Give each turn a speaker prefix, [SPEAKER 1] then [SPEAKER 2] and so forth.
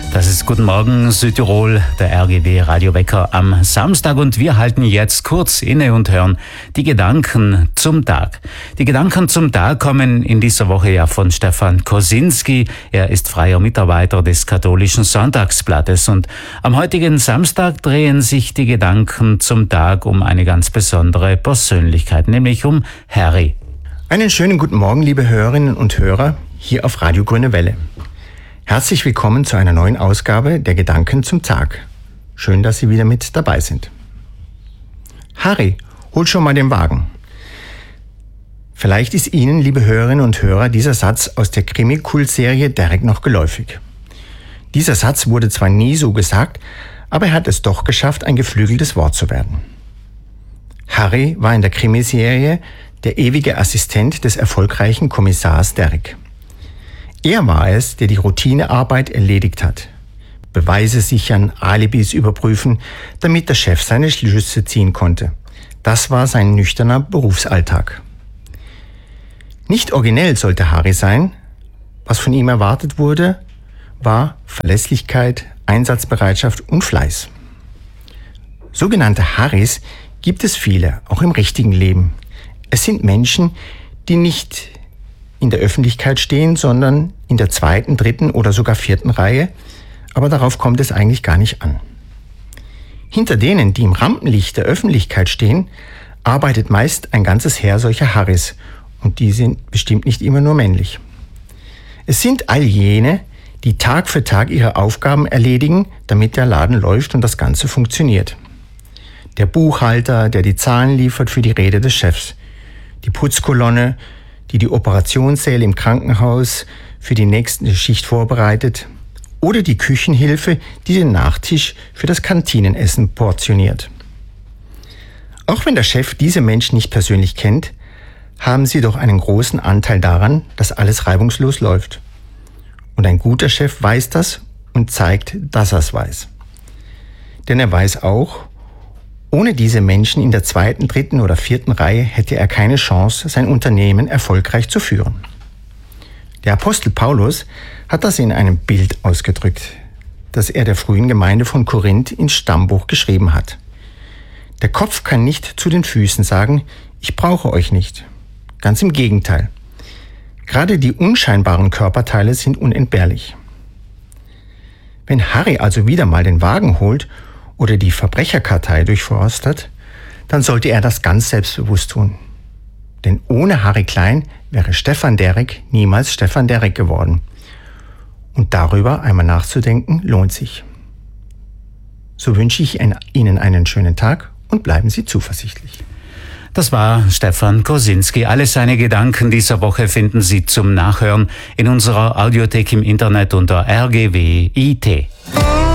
[SPEAKER 1] Das ist Guten Morgen Südtirol, der RGW Radiowecker am Samstag, und wir halten jetzt kurz inne und hören die Gedanken zum Tag. Die Gedanken zum Tag kommen in dieser Woche ja von Stefan Kosinski. Er ist freier Mitarbeiter des Katholischen Sonntagsblattes, und am heutigen Samstag drehen sich die Gedanken zum Tag um eine ganz besondere Persönlichkeit, nämlich um Harry.
[SPEAKER 2] Einen schönen guten Morgen, liebe Hörerinnen und Hörer, hier auf Radio Grüne Welle. Herzlich willkommen zu einer neuen Ausgabe der Gedanken zum Tag. Schön, dass Sie wieder mit dabei sind. Harry, hol schon mal den Wagen. Vielleicht ist Ihnen, liebe Hörerinnen und Hörer, dieser Satz aus der Krimi-Kult-Serie Derek noch geläufig. Dieser Satz wurde zwar nie so gesagt, aber er hat es doch geschafft, ein geflügeltes Wort zu werden. Harry war in der Krimiserie der ewige Assistent des erfolgreichen Kommissars Derek. Er war es, der die Routinearbeit erledigt hat. Beweise sichern, Alibis überprüfen, damit der Chef seine Schlüsse ziehen konnte. Das war sein nüchterner Berufsalltag. Nicht originell sollte Harry sein. Was von ihm erwartet wurde, war Verlässlichkeit, Einsatzbereitschaft und Fleiß. Sogenannte Harrys gibt es viele, auch im richtigen Leben. Es sind Menschen, die nicht in der Öffentlichkeit stehen, sondern in der 2., 3. oder sogar 4. Reihe, aber darauf kommt es eigentlich gar nicht an. Hinter denen, die im Rampenlicht der Öffentlichkeit stehen, arbeitet meist ein ganzes Heer solcher Harrys, und die sind bestimmt nicht immer nur männlich. Es sind all jene, die Tag für Tag ihre Aufgaben erledigen, damit der Laden läuft und das Ganze funktioniert. Der Buchhalter, der die Zahlen liefert für die Rede des Chefs, die Putzkolonne, die Operationssäle im Krankenhaus für die nächste Schicht vorbereitet, oder die Küchenhilfe, die den Nachtisch für das Kantinenessen portioniert. Auch wenn der Chef diese Menschen nicht persönlich kennt, haben sie doch einen großen Anteil daran, dass alles reibungslos läuft. Und ein guter Chef weiß das und zeigt, dass er es weiß. Denn er weiß auch, ohne diese Menschen in der 2., 3. oder 4. Reihe hätte er keine Chance, sein Unternehmen erfolgreich zu führen. Der Apostel Paulus hat das in einem Bild ausgedrückt, das er der frühen Gemeinde von Korinth ins Stammbuch geschrieben hat. Der Kopf kann nicht zu den Füßen sagen, ich brauche euch nicht. Ganz im Gegenteil. Gerade die unscheinbaren Körperteile sind unentbehrlich. Wenn Harry also wieder mal den Wagen holt oder die Verbrecherkartei durchforstet, dann sollte er das ganz selbstbewusst tun. Denn ohne Harry Klein wäre Stefan Derek niemals Stefan Derek geworden. Und darüber einmal nachzudenken, lohnt sich. So wünsche ich Ihnen einen schönen Tag und bleiben Sie zuversichtlich.
[SPEAKER 1] Das war Stefan Kosinski. Alle seine Gedanken dieser Woche finden Sie zum Nachhören in unserer Audiothek im Internet unter RGW.it.